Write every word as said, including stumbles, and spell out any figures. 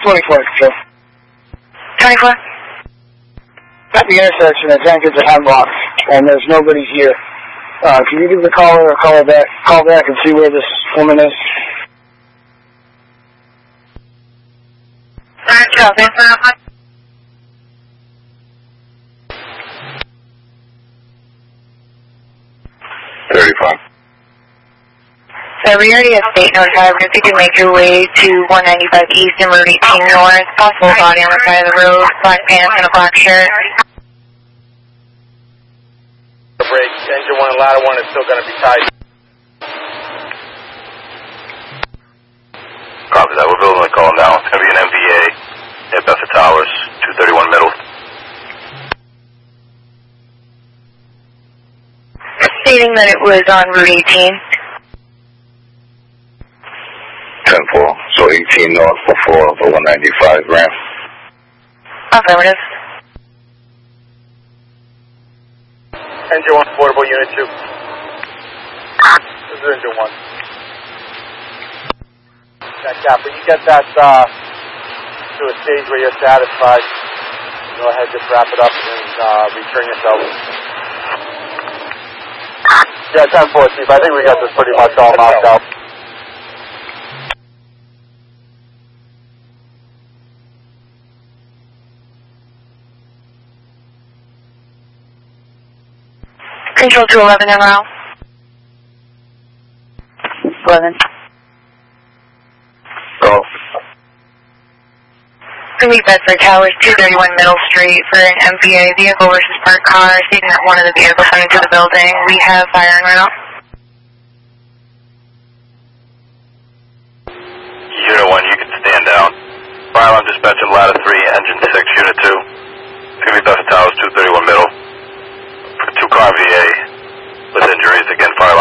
twenty-four, control. twenty-four? At the intersection, the tankers are hemlocked, and there's nobody here. Uh, can you give the caller a call back, call back and see where this woman is? thirty-five. So we already have state notified. If you can make your way to one ninety-five East and Route eighteen North, possible body on the side of the road, black pants and a black shirt. Break, engine one and ladder one is still going to be tight. Copy that. We're building a call now. It's going to be an M V A at Bedford Towers, two thirty-one Middle. Stating that it was on Route eighteen. ten four, so eighteen north before the one ninety-five ramp. Affirmative. Engine one, portable unit two. This is engine one. That cap, when you get that uh, to a stage where you're satisfied, go ahead, just wrap it up and uh, return yourself. Yeah, ten four, Chief. I think we got this pretty much all knocked out. Control to eleven, Emerald. eleven. Go. From Bedford Towers, two thirty-one Middle Street for an M P A vehicle versus parked car, stating that one of the vehicles went into the building. We have fire en route. Unit one, you can stand down. Fire alarm dispatcher, ladder three, engine six, unit two. It's going to be Bedford Towers, two thirty-one Middle. Two car V A with injuries, again, fire